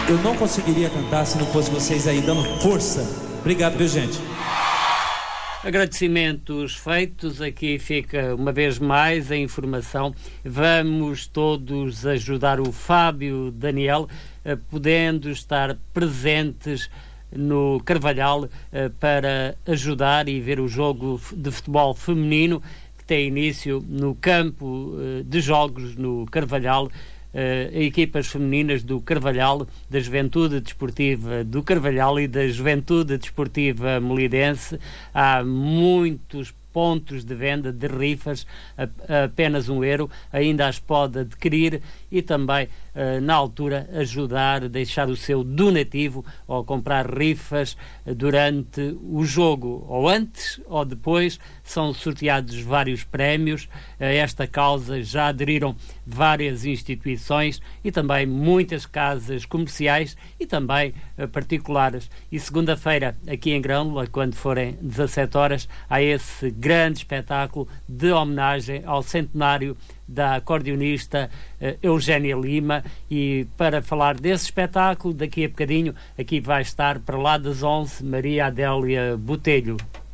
Eu não conseguiria cantar se não fosse vocês aí dando força. Obrigado, viu, gente? Agradecimentos feitos, aqui fica uma vez mais a informação. Vamos todos ajudar o Fábio Daniel, podendo estar presentes no Carvalhal para ajudar e ver o jogo de futebol feminino que tem início no campo de jogos no Carvalhal. Equipas femininas do Carvalhal, da Juventude Desportiva do Carvalhal e da Juventude Desportiva Molidense. Há muitos pontos de venda de rifas a apenas €1, ainda as pode adquirir e também na altura ajudar, deixar o seu donativo ou comprar rifas durante o jogo, ou antes ou depois. São sorteados vários prémios. A esta causa já aderiram várias instituições e também muitas casas comerciais e também particulares. E segunda-feira, aqui em Grândola, quando forem 17 horas, há esse grande espetáculo de homenagem ao centenário da acordeonista Eugénia Lima. E para falar desse espetáculo, daqui a bocadinho, aqui vai estar para lá das 11 Maria Adélia Botelho.